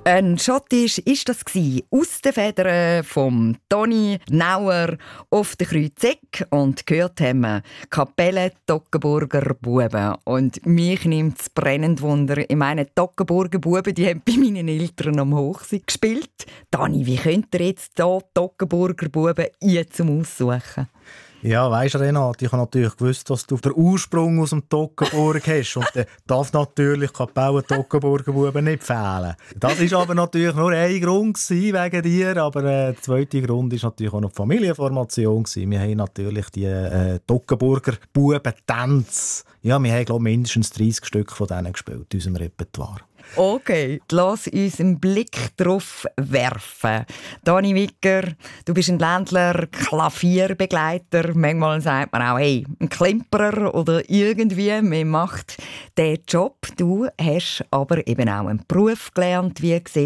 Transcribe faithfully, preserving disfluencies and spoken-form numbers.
Ein Schottisch war das gsi, aus den Federn von Toni Nauer auf der Kreuzeck und gehört haben wir Kapelle Toggenburger Buben. Und mich nimmt es brennend Wunder. Ich meine, Toggenburger Buben, die haben bei meinen Eltern am Hochsee gespielt. Toni, wie könnt ihr jetzt hier Toggenburger Buben jetzt zum Aussuchen? Ja, weisst du, Renate, ich habe natürlich gewusst, dass du den Ursprung aus dem Toggenburg hast. Und dann darf natürlich Kapelle Toggenburger Buben nicht fehlen. Das war aber natürlich nur ein Grund wegen dir. Aber äh, der zweite Grund war natürlich auch noch die Familienformation. Wir haben natürlich die äh, Toggenburger Buben-Tänze. Ja, wir haben, glaube ich, mindestens dreißig Stück von denen gespielt in unserem Repertoire. Okay, lass uns einen Blick drauf werfen. Dani Wicker, du bist ein Ländler, Klavierbegleiter. Manchmal sagt man auch, hey, ein Klimperer oder irgendwie, man macht diesen Job. Du hast aber eben auch einen Beruf gelernt. Wie sieht